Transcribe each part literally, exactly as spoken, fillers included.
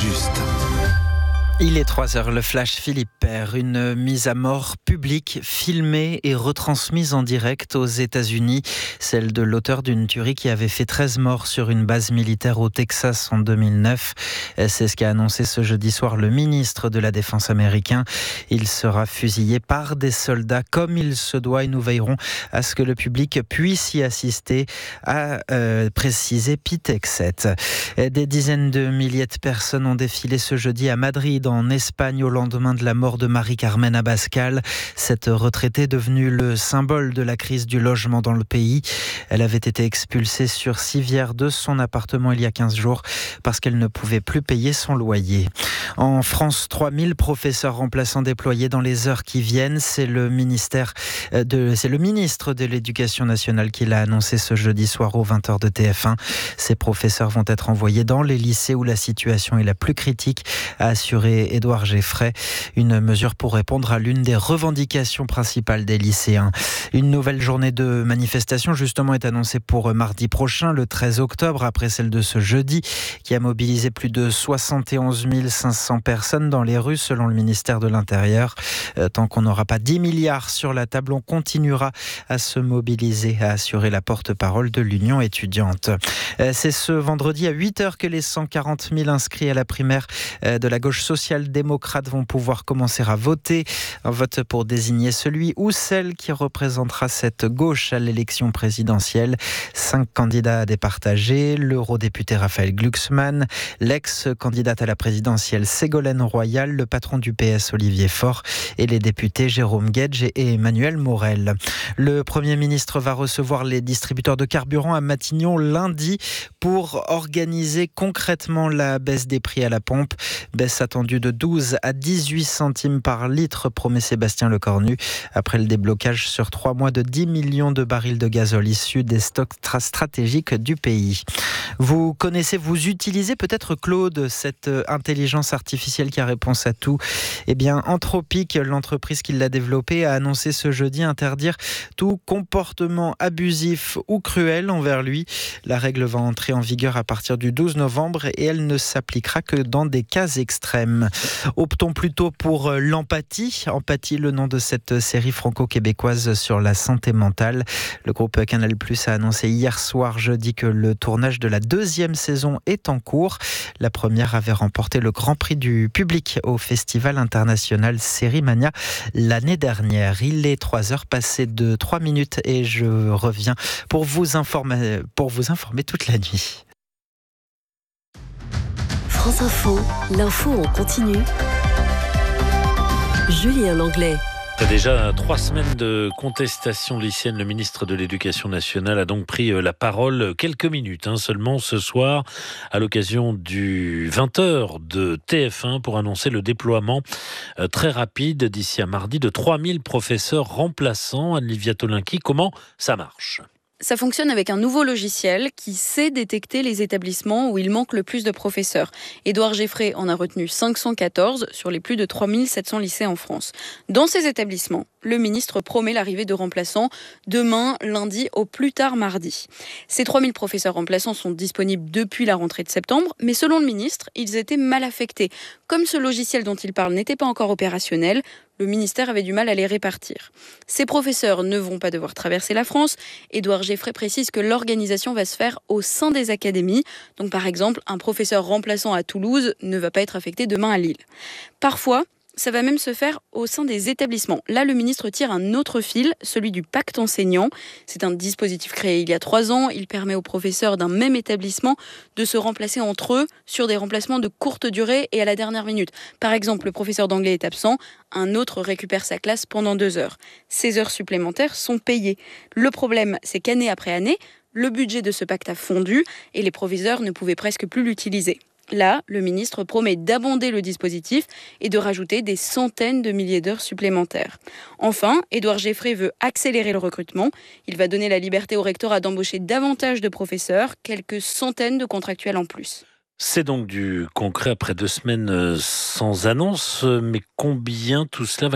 juste. Il est trois heures, le flash Philippe Père. Une mise à mort publique, filmée et retransmise en direct aux États-Unis. Celle de l'auteur d'une tuerie qui avait fait treize morts sur une base militaire au Texas en deux mille neuf. C'est ce qu'a annoncé ce jeudi soir le ministre de la Défense américain. Il sera fusillé par des soldats comme il se doit et nous veillerons à ce que le public puisse y assister, a euh, précisé Pete Hegseth. Des dizaines de milliers de personnes ont défilé ce jeudi à Madrid, en Espagne, au lendemain de la mort de Marie-Carmen Abascal. Cette retraitée devenue le symbole de la crise du logement dans le pays. Elle avait été expulsée sur civière de son appartement il y a quinze jours parce qu'elle ne pouvait plus payer son loyer. En France, trois mille professeurs remplaçants déployés dans les heures qui viennent. C'est le ministère de, c'est le ministre de l'Éducation nationale qui l'a annoncé ce jeudi soir aux vingt heures de T F un. Ces professeurs vont être envoyés dans les lycées où la situation est la plus critique, a assuré Édouard Geffray, une mesure pour répondre à l'une des revendications principales des lycéens. Une nouvelle journée de manifestation justement est annoncée pour mardi prochain, le treize octobre, après celle de ce jeudi, qui a mobilisé plus de soixante et onze mille cinq cents personnes dans les rues selon le ministère de l'Intérieur. Euh, tant qu'on n'aura pas dix milliards sur la table, on continuera à se mobiliser, a assuré la porte-parole de l'Union étudiante. Euh, c'est ce vendredi à huit heures que les cent quarante mille inscrits à la primaire euh, de la gauche social-démocrate vont pouvoir commencer à voter. Un vote pour désigner celui ou celle qui représentera cette gauche à l'élection présidentielle. Cinq candidats à départager, l'eurodéputé Raphaël Glucksmann, l'ex-candidate à la présidentielle Ségolène Royal, le patron du P S Olivier Faure et les députés Jérôme Guedj et Emmanuel Morel. Le Premier ministre va recevoir les distributeurs de carburant à Matignon lundi pour organiser concrètement la baisse des prix à la pompe. Baisse attendue de douze à dix-huit centimes par litre, promet Sébastien Lecornu, après le déblocage sur trois mois de dix millions de barils de gazole issus des stocks stratégiques du pays. Vous connaissez, vous utilisez peut-être, Claude, cette intelligence artificielle qui a réponse à tout. Eh bien, Anthropic, l'entreprise qui l'a développée, a annoncé ce jeudi interdire tout comportement abusif ou cruel envers lui. La règle va entrer en vigueur à partir du douze novembre et elle ne s'appliquera que dans des cas extrêmes. Optons plutôt pour l'empathie. Empathie, le nom de cette série franco-québécoise sur la santé mentale. Le groupe Canal plus, a annoncé hier soir, jeudi, que le tournage de la deuxième saison est en cours. La première avait remporté le Grand Prix du public au Festival international Sérimania l'année dernière. Il est trois heures passées de trois minutes et je reviens pour vous informer, pour vous informer toute la nuit. France Info, l'info en continu. Julien Langlais. Après déjà trois semaines de contestation lycéenne, le ministre de l'Éducation nationale a donc pris la parole quelques minutes hein, seulement ce soir à l'occasion du vingt heures de T F un pour annoncer le déploiement euh, très rapide d'ici à mardi de trois mille professeurs remplaçants. Anne-Livia Tolinki, comment ça marche ? Ça fonctionne avec un nouveau logiciel qui sait détecter les établissements où il manque le plus de professeurs. Édouard Geffray en a retenu cinq cent quatorze sur les plus de trois mille sept cents lycées en France. Dans ces établissements, le ministre promet l'arrivée de remplaçants demain, lundi, au plus tard mardi. Ces trois mille professeurs remplaçants sont disponibles depuis la rentrée de septembre, mais selon le ministre, ils étaient mal affectés. Comme ce logiciel dont il parle n'était pas encore opérationnel, le ministère avait du mal à les répartir. Ces professeurs ne vont pas devoir traverser la France. Édouard Geffray précise que l'organisation va se faire au sein des académies. Donc par exemple, un professeur remplaçant à Toulouse ne va pas être affecté demain à Lille. Parfois, ça va même se faire au sein des établissements. Là, le ministre tire un autre fil, celui du pacte enseignant. C'est un dispositif créé il y a trois ans. Il permet aux professeurs d'un même établissement de se remplacer entre eux sur des remplacements de courte durée et à la dernière minute. Par exemple, le professeur d'anglais est absent, un autre récupère sa classe pendant deux heures. Ces heures supplémentaires sont payées. Le problème, c'est qu'année après année, le budget de ce pacte a fondu et les proviseurs ne pouvaient presque plus l'utiliser. Là, le ministre promet d'abonder le dispositif et de rajouter des centaines de milliers d'heures supplémentaires. Enfin, Édouard Geffray veut accélérer le recrutement. Il va donner la liberté au rectorat d'embaucher davantage de professeurs, quelques centaines de contractuels en plus. C'est donc du concret après deux semaines sans annonce, mais combien tout cela va coûter ?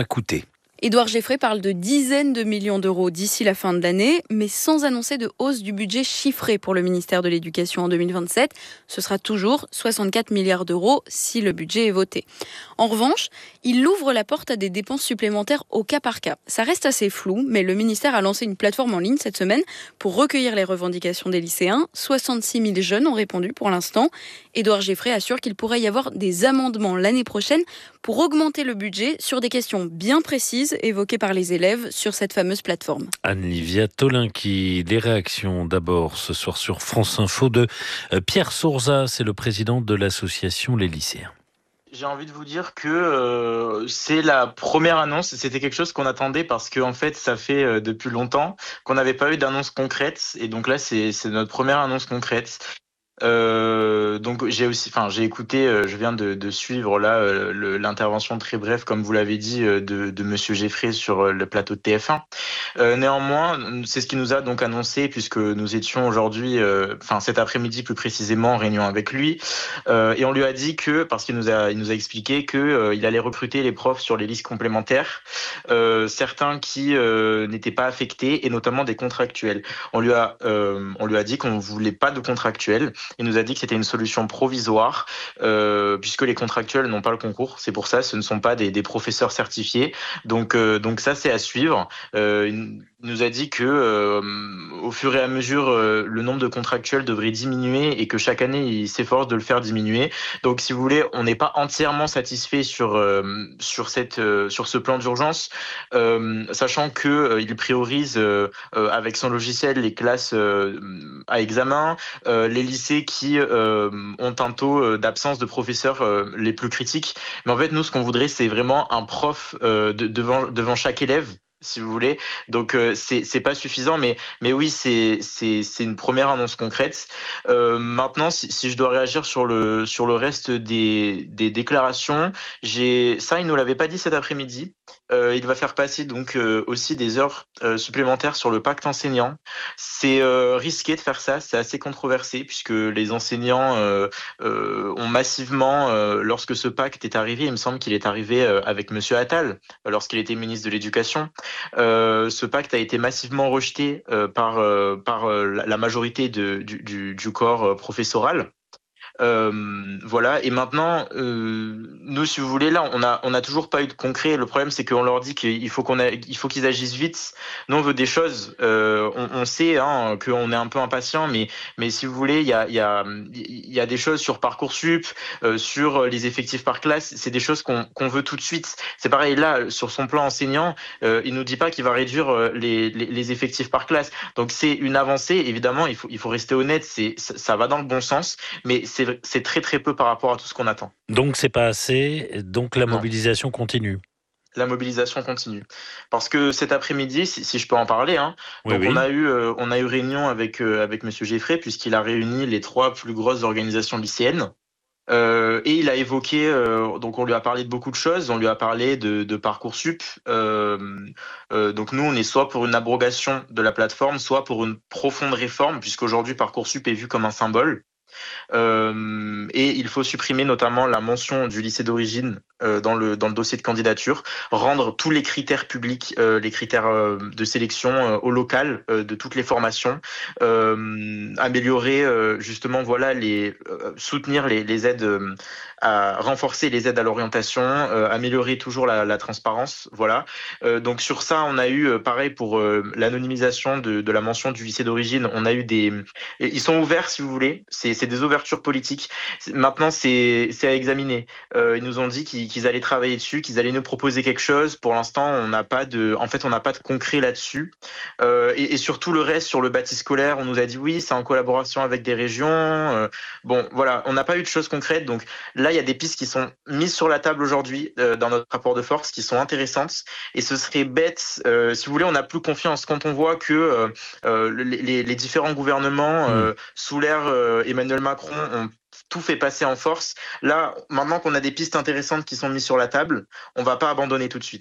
Édouard Geffray parle de dizaines de millions d'euros d'ici la fin de l'année, mais sans annoncer de hausse du budget chiffré pour le ministère de l'Éducation en deux mille vingt-sept. Ce sera toujours soixante-quatre milliards d'euros si le budget est voté. En revanche, il ouvre la porte à des dépenses supplémentaires au cas par cas. Ça reste assez flou, mais le ministère a lancé une plateforme en ligne cette semaine pour recueillir les revendications des lycéens. soixante-six mille jeunes ont répondu pour l'instant. Édouard Geffray assure qu'il pourrait y avoir des amendements l'année prochaine pour augmenter le budget sur des questions bien précises évoquées par les élèves sur cette fameuse plateforme. Anne-Livia Tolinki, les réactions d'abord ce soir sur France Info de Pierre Sourza, c'est le président de l'association Les Lycéens. J'ai envie de vous dire que euh, c'est la première annonce. C'était quelque chose qu'on attendait parce que en fait, ça fait euh, depuis longtemps qu'on n'avait pas eu d'annonce concrète. Et donc là, c'est, c'est notre première annonce concrète. Euh, donc j'ai aussi, enfin j'ai écouté, euh, je viens de, de suivre là euh, le, l'intervention très brève, comme vous l'avez dit, euh, de, de Monsieur Geffray sur euh, le plateau de T F un. Euh, néanmoins, c'est ce qui nous a donc annoncé, puisque nous étions aujourd'hui, euh, enfin cet après-midi plus précisément, en réunion avec lui, euh, et on lui a dit que, parce qu'il nous a, il nous a expliqué que euh, il allait recruter les profs sur les listes complémentaires, euh, certains qui euh, n'étaient pas affectés, et notamment des contractuels. On lui a, euh, on lui a dit qu'on voulait pas de contractuels. Il nous a dit que c'était une solution provisoire, euh, puisque les contractuels n'ont pas le concours. C'est pour ça, ce ne sont pas des, des professeurs certifiés. Donc, euh, donc ça, c'est à suivre. Euh, il nous a dit que, euh, au fur et à mesure, euh, le nombre de contractuels devrait diminuer et que chaque année, il s'efforce de le faire diminuer. Donc, si vous voulez, on n'est pas entièrement satisfait sur euh, sur cette euh, sur ce plan d'urgence, euh, sachant que euh, il priorise euh, euh, avec son logiciel les classes euh, à examen, euh, les lycées qui euh, ont un taux d'absence de professeurs euh, les plus critiques. Mais en fait, nous, ce qu'on voudrait, c'est vraiment un prof euh, de, devant, devant chaque élève, si vous voulez. Donc euh, c'est c'est pas suffisant, mais mais oui, c'est c'est c'est une première annonce concrète. Euh, maintenant, si, si je dois réagir sur le sur le reste des des déclarations, j'ai ça, il nous l'avait pas dit cet après-midi. Euh, il va faire passer donc euh, aussi des heures euh, supplémentaires sur le pacte enseignant. C'est euh, risqué de faire ça, c'est assez controversé puisque les enseignants euh, euh, ont massivement, euh, lorsque ce pacte est arrivé, il me semble qu'il est arrivé euh, avec Monsieur Attal, euh, lorsqu'il était ministre de l'Éducation. Euh, ce pacte a été massivement rejeté euh, par euh, par euh, la majorité de, du, du, du corps euh, professoral. Euh, voilà. Et maintenant, euh, nous, si vous voulez, là, on a, on a toujours pas eu de concret. Le problème, c'est qu'on leur dit qu'il faut qu'on a, il faut qu'ils agissent vite. Nous, on veut des choses. Euh, on, on sait, hein, qu'on est un peu impatient, mais, mais si vous voulez, il y a, il y a, il y a des choses sur Parcoursup, euh, sur les effectifs par classe. C'est des choses qu'on, qu'on veut tout de suite. C'est pareil là, sur son plan enseignant, euh, il nous dit pas qu'il va réduire les, les, les effectifs par classe. Donc c'est une avancée. Évidemment, il faut, il faut rester honnête. C'est, ça va dans le bon sens, mais c'est c'est très très peu par rapport à tout ce qu'on attend. Donc c'est pas assez, donc la Non. mobilisation continue. La mobilisation continue. Parce que cet après-midi, si, si je peux en parler, hein, Oui, donc oui. on a eu euh, on a eu réunion avec euh, avec Monsieur Geffray puisqu'il a réuni les trois plus grosses organisations lycéennes. Euh, et il a évoqué, euh, donc on lui a parlé de beaucoup de choses, on lui a parlé de, de Parcoursup. Euh, euh, donc nous, on est soit pour une abrogation de la plateforme, soit pour une profonde réforme, puisqu'aujourd'hui Parcoursup est vu comme un symbole. Euh, et il faut supprimer notamment la mention du lycée d'origine euh, dans le dans le dossier de candidature, rendre tous les critères publics, euh, les critères euh, de sélection euh, au local euh, de toutes les formations, euh, améliorer euh, justement voilà les euh, soutenir les, les aides, euh, à renforcer les aides à l'orientation, euh, améliorer toujours la, la transparence, voilà. Euh, donc sur ça, on a eu euh, pareil pour euh, l'anonymisation de, de la mention du lycée d'origine, on a eu des, ils sont ouverts si vous voulez, c'est c'est des ouvertures politiques. Maintenant, c'est c'est à examiner. Euh, ils nous ont dit qu'ils, qu'ils allaient travailler dessus, qu'ils allaient nous proposer quelque chose. Pour l'instant, on n'a pas de, en fait, on n'a pas de concret là-dessus. Euh, et, et surtout le reste sur le bâti scolaire, on nous a dit oui, c'est en collaboration avec des régions. Euh, bon, voilà, on n'a pas eu de choses concrètes. Donc là, il y a des pistes qui sont mises sur la table aujourd'hui euh, dans notre rapport de force, qui sont intéressantes. Et ce serait bête, euh, si vous voulez, on n'a plus confiance quand on voit que euh, euh, les, les, les différents gouvernements euh, mmh. sous l'ère euh, Emmanuel Macron ont tout fait passer en force. Là, maintenant qu'on a des pistes intéressantes qui sont mises sur la table, on va pas abandonner tout de suite.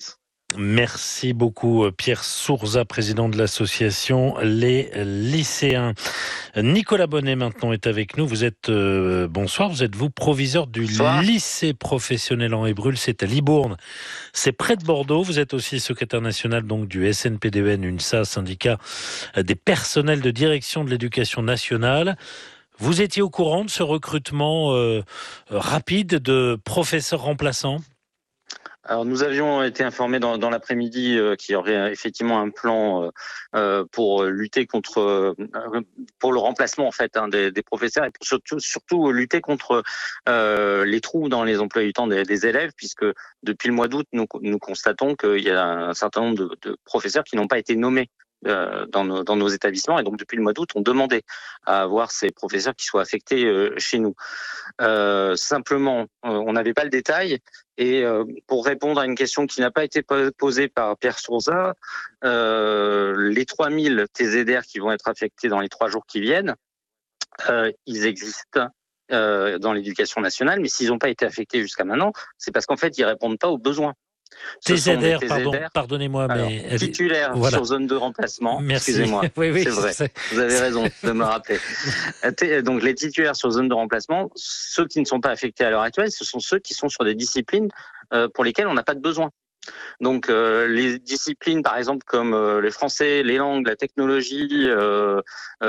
Merci beaucoup Pierre Sourza, président de l'association Les Lycéens. Nicolas Bonnet maintenant est avec nous. Vous êtes, euh, bonsoir, vous êtes vous proviseur du Bonsoir. lycée professionnel Henri Brul, c'est à Libourne. C'est près de Bordeaux. Vous êtes aussi secrétaire national donc du S N P D E N, UNSA, syndicat des personnels de direction de l'éducation nationale. Vous étiez au courant de ce recrutement euh, rapide de professeurs remplaçants ? Alors nous avions été informés dans, dans l'après-midi euh, qu'il y aurait effectivement un plan euh, euh, pour lutter contre, euh, pour le remplacement en fait hein, des, des professeurs et pour surtout, surtout lutter contre euh, les trous dans les emplois du temps des, des élèves, puisque depuis le mois d'août nous, nous constatons qu'il y a un certain nombre de, de professeurs qui n'ont pas été nommés Euh, dans, nos, dans nos établissements, et donc depuis le mois d'août on demandait à avoir ces professeurs qui soient affectés euh, chez nous. Euh, simplement euh, on n'avait pas le détail, et euh, pour répondre à une question qui n'a pas été posée par Pierre Sourza, euh, les trois mille T Z D R qui vont être affectés dans les trois jours qui viennent, euh, ils existent euh, dans l'éducation nationale, mais s'ils n'ont pas été affectés jusqu'à maintenant, c'est parce qu'en fait ils répondent pas aux besoins. T Z R, pardon, pardonnez-moi, Alors, mais titulaire voilà. sur zone de remplacement. Merci. Excusez-moi, oui, oui, c'est vrai. C'est... Vous avez raison de me rappeler. Donc les titulaires sur zone de remplacement, ceux qui ne sont pas affectés à l'heure actuelle, ce sont ceux qui sont sur des disciplines euh, pour lesquelles on n'a pas de besoin. Donc euh, les disciplines, par exemple, comme euh, les français, les langues, la technologie, euh,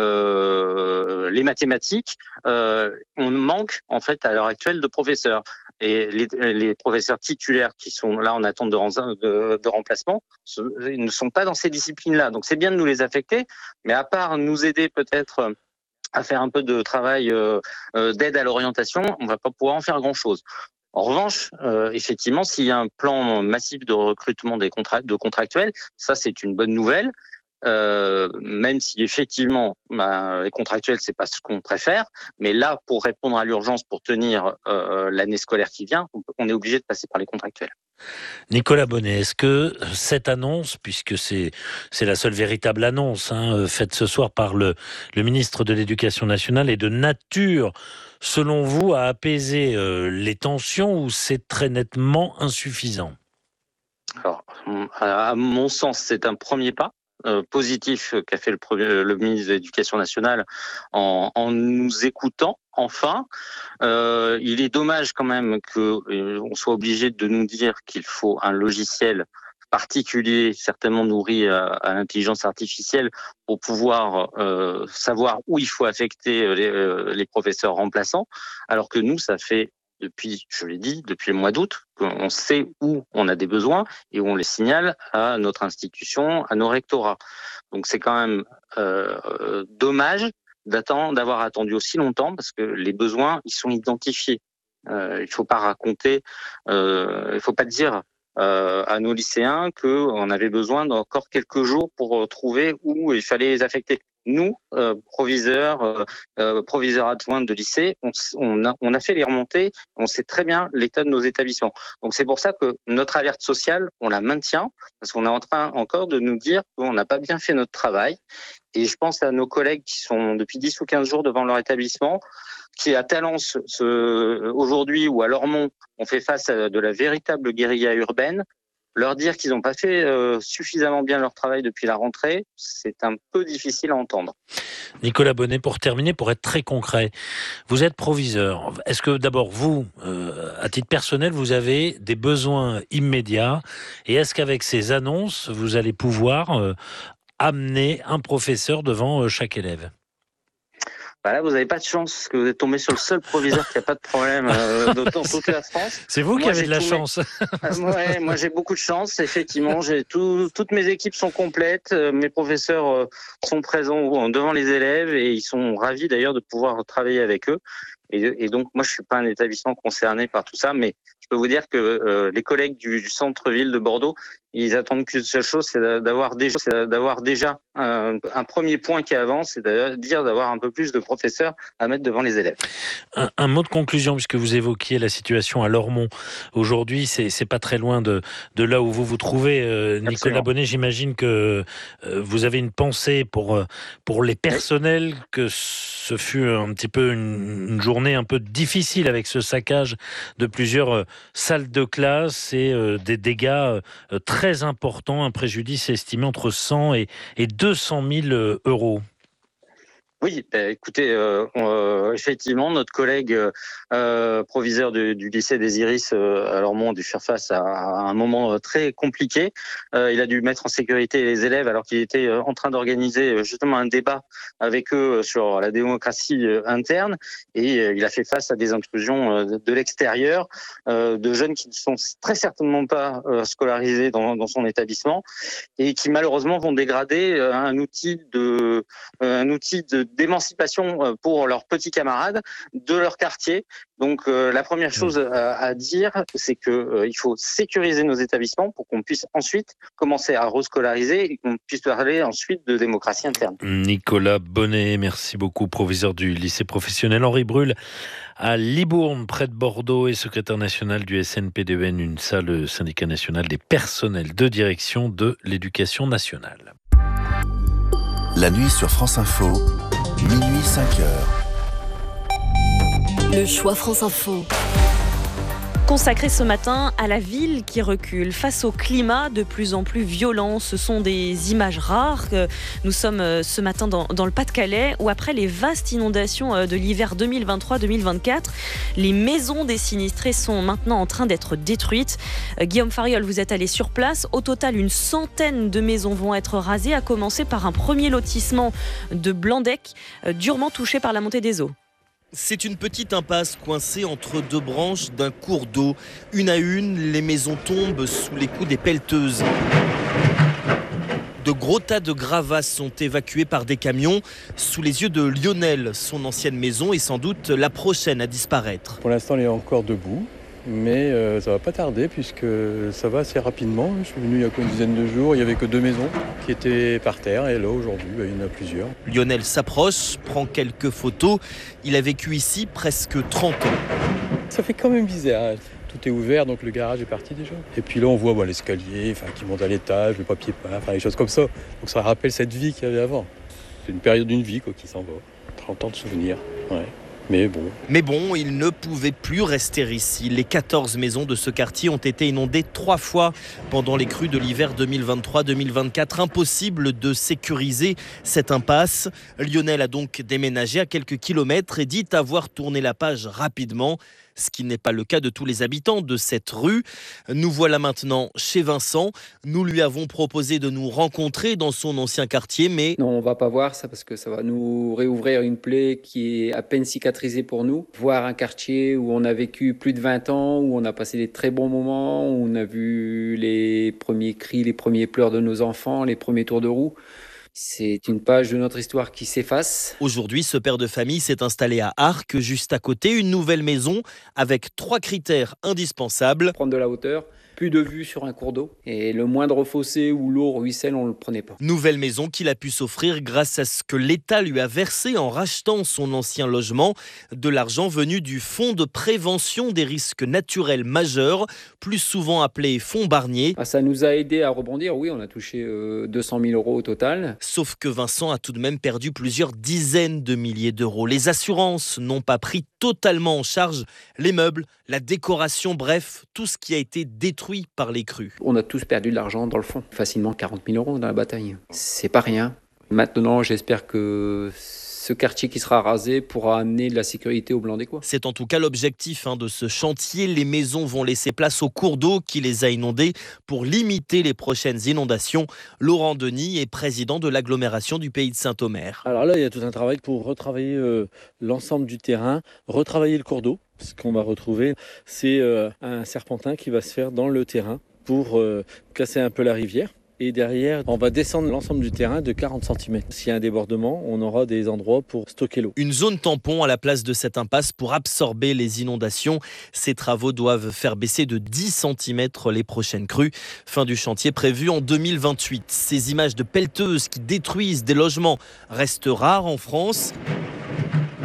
euh, les mathématiques, euh, on manque en fait à l'heure actuelle de professeurs. Et les, les professeurs titulaires qui sont là en attente de, de, de remplacement ce, ils ne sont pas dans ces disciplines-là. Donc c'est bien de nous les affecter, mais à part nous aider peut-être à faire un peu de travail euh, d'aide à l'orientation, on ne va pas pouvoir en faire grand-chose. En revanche, euh, effectivement, s'il y a un plan massif de recrutement des contrats, de contractuels, ça c'est une bonne nouvelle. Euh, même si effectivement bah, les contractuels c'est pas ce qu'on préfère, mais là pour répondre à l'urgence, pour tenir euh, l'année scolaire qui vient, on est obligé de passer par les contractuels. Nicolas Bonnet, est-ce que cette annonce, puisque c'est c'est la seule véritable annonce hein, faite ce soir par le le ministre de l'Éducation nationale, est de nature, selon vous, à apaiser euh, les tensions, ou c'est très nettement insuffisant ? Alors, à mon sens, c'est un premier pas Euh, positif qu'a fait le, premier, le ministre de l'Éducation nationale en, en nous écoutant, enfin. Euh, il est dommage quand même qu'on euh, soit obligé de nous dire qu'il faut un logiciel particulier, certainement nourri à, à l'intelligence artificielle, pour pouvoir euh, savoir où il faut affecter les, euh, les professeurs remplaçants, alors que nous, ça fait depuis, je l'ai dit, depuis le mois d'août, qu'on sait où on a des besoins et où on les signale à notre institution, à nos rectorats. Donc c'est quand même euh, dommage d'attendre, d'avoir attendu aussi longtemps, parce que les besoins, ils sont identifiés. Euh, il faut pas raconter, euh, il faut pas dire euh, à nos lycéens qu'on avait besoin d'encore quelques jours pour trouver où il fallait les affecter. Nous, euh, proviseurs, euh, euh, proviseurs adjoints de lycée, on, on, a, on a fait les remontées, on sait très bien l'état de nos établissements. Donc c'est pour ça que notre alerte sociale, on la maintient, parce qu'on est en train encore de nous dire qu'on n'a pas bien fait notre travail. Et je pense à nos collègues qui sont depuis dix ou quinze jours devant leur établissement, qui à Talence ce, aujourd'hui ou à Lormont, on fait face à de la véritable guérilla urbaine. Leur dire qu'ils n'ont pas fait euh, suffisamment bien leur travail depuis la rentrée, c'est un peu difficile à entendre. Nicolas Bonnet, pour terminer, pour être très concret, vous êtes proviseur. Est-ce que d'abord vous, euh, à titre personnel, vous avez des besoins immédiats, et est-ce qu'avec ces annonces, vous allez pouvoir euh, amener un professeur devant euh, chaque élève ? Bah là, vous n'avez pas de chance, parce que vous êtes tombé sur le seul proviseur qui n'a pas de problème euh, dans toute la France. C'est vous moi, qui avez de la chance. Mes... ouais, moi, j'ai beaucoup de chance, effectivement. J'ai tout... Toutes mes équipes sont complètes. Mes professeurs euh, sont présents devant les élèves, et ils sont ravis d'ailleurs de pouvoir travailler avec eux. Et, et donc, moi, je suis pas un établissement concerné par tout ça, mais je peux vous dire que euh, les collègues du, du centre-ville de Bordeaux, ils attendent qu'une seule chose, c'est d'avoir déjà, c'est d'avoir déjà un, un premier point qui avance, c'est-à-dire d'avoir un peu plus de professeurs à mettre devant les élèves. Un, un mot de conclusion, puisque vous évoquiez la situation à Lormont. Aujourd'hui, c'est, c'est pas très loin de, de là où vous vous trouvez. Euh, Nicolas Bonnet, j'imagine que euh, vous avez une pensée pour, pour les personnels, que ce fut un petit peu une, une journée un peu difficile avec ce saccage de plusieurs euh, salles de classe et euh, des dégâts euh, très très important, un préjudice estimé entre cent et deux cent mille euros. Oui, bah, écoutez, euh, euh, effectivement, notre collègue euh, proviseur du, du lycée des Iris euh, à Lormont a dû faire face à, à un moment très compliqué. Euh, il a dû mettre en sécurité les élèves alors qu'il était en train d'organiser justement un débat avec eux sur la démocratie interne, et il a fait face à des intrusions de l'extérieur, euh, de jeunes qui ne sont très certainement pas scolarisés dans, dans son établissement et qui malheureusement vont dégrader un outil de un outil de d'émancipation pour leurs petits camarades de leur quartier. Donc euh, la première chose à, à dire, c'est que euh, il faut sécuriser nos établissements pour qu'on puisse ensuite commencer à rescolariser et qu'on puisse parler ensuite de démocratie interne. Nicolas Bonnet, merci beaucoup, proviseur du lycée professionnel Henri Brul à Libourne, près de Bordeaux, et secrétaire national du S N P D E N, une salle syndicat national des personnels de direction de l'éducation nationale. La nuit sur France Info, minuit cinq heures. Le choix France Info. Consacré ce matin à la ville qui recule face au climat de plus en plus violent. Ce sont des images rares. Nous sommes ce matin dans, dans le Pas-de-Calais, où après les vastes inondations de l'hiver deux mille vingt-trois deux mille vingt-quatre, les maisons des sinistrés sont maintenant en train d'être détruites. Guillaume Fariol, vous êtes allé sur place. Au total, une centaine de maisons vont être rasées, à commencer par un premier lotissement de Blandec, durement touché par la montée des eaux. C'est une petite impasse coincée entre deux branches d'un cours d'eau. Une à une, les maisons tombent sous les coups des pelleteuses. De gros tas de gravats sont évacués par des camions sous les yeux de Lionel. Son ancienne maison est sans doute la prochaine à disparaître. Pour l'instant, elle est encore debout, mais euh, ça va pas tarder puisque ça va assez rapidement. Je suis venu il y a une dizaine de jours, il n'y avait que deux maisons qui étaient par terre, et là aujourd'hui, bah, il y en a plusieurs. Lionel s'approche, prend quelques photos. Il a vécu ici presque trente ans. Ça fait quand même bizarre. Tout est ouvert, donc le garage est parti déjà. Et puis là, on voit bah, l'escalier, enfin, qui monte à l'étage, le papier peint, enfin, les choses comme ça. Donc ça rappelle cette vie qu'il y avait avant. C'est une période d'une vie quoi, qui s'en va. trente ans de souvenirs, ouais. Mais bon. Mais bon, il ne pouvait plus rester ici. Les quatorze maisons de ce quartier ont été inondées trois fois pendant les crues de l'hiver deux mille vingt-trois deux mille vingt-quatre. Impossible de sécuriser cette impasse. Lionel a donc déménagé à quelques kilomètres et dit avoir tourné la page rapidement. Ce qui n'est pas le cas de tous les habitants de cette rue. Nous voilà maintenant chez Vincent. Nous lui avons proposé de nous rencontrer dans son ancien quartier, mais... Non, on ne va pas voir ça parce que ça va nous réouvrir une plaie qui est à peine cicatrisée pour nous. Voir un quartier où on a vécu plus de vingt ans, où on a passé des très bons moments, où on a vu les premiers cris, les premiers pleurs de nos enfants, les premiers tours de roue. C'est une page de notre histoire qui s'efface. Aujourd'hui, ce père de famille s'est installé à Arques, juste à côté, une nouvelle maison avec trois critères indispensables. Prendre de la hauteur, plus de vue sur un cours d'eau, et le moindre fossé où l'eau ruisselle, on ne le prenait pas. Nouvelle maison qu'il a pu s'offrir grâce à ce que l'État lui a versé en rachetant son ancien logement, de l'argent venu du Fonds de prévention des risques naturels majeurs, plus souvent appelé Fonds Barnier. Ah, ça nous a aidé à rebondir, oui, on a touché euh, deux cent mille euros au total. Sauf que Vincent a tout de même perdu plusieurs dizaines de milliers d'euros. Les assurances n'ont pas pris totalement en charge les meubles, la décoration, bref, tout ce qui a été détruit par les crues. On a tous perdu de l'argent dans le fond, facilement quarante mille euros dans la bataille. C'est pas rien. Maintenant, j'espère que ce quartier qui sera rasé pourra amener de la sécurité aux Blandécois. C'est en tout cas l'objectif hein, de ce chantier. Les maisons vont laisser place au cours d'eau qui les a inondées pour limiter les prochaines inondations. Laurent Denis est président de l'agglomération du Pays de Saint-Omer. Alors là, il y a tout un travail pour retravailler euh, l'ensemble du terrain, retravailler le cours d'eau. Ce qu'on va retrouver, c'est euh, un serpentin qui va se faire dans le terrain pour euh, casser un peu la rivière. Et derrière, on va descendre l'ensemble du terrain de quarante centimètres. S'il y a un débordement, on aura des endroits pour stocker l'eau. Une zone tampon à la place de cette impasse pour absorber les inondations. Ces travaux doivent faire baisser de dix centimètres les prochaines crues. Fin du chantier prévu en deux mille vingt-huit. Ces images de pelleteuses qui détruisent des logements restent rares en France.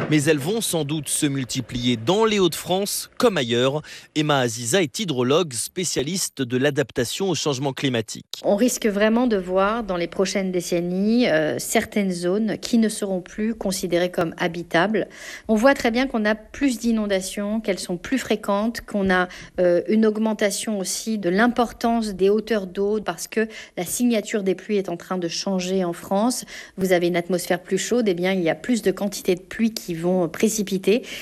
Mais elles vont sans doute se multiplier dans les Hauts-de-France comme ailleurs. Emma Aziza est hydrologue spécialiste de l'adaptation au changement climatique. On risque vraiment de voir dans les prochaines décennies euh, certaines zones qui ne seront plus considérées comme habitables. On voit très bien qu'on a plus d'inondations, qu'elles sont plus fréquentes, qu'on a euh, une augmentation aussi de l'importance des hauteurs d'eau parce que la signature des pluies est en train de changer en France. Vous avez une atmosphère plus chaude, et bien il y a plus de quantité de pluie qui vont précipiter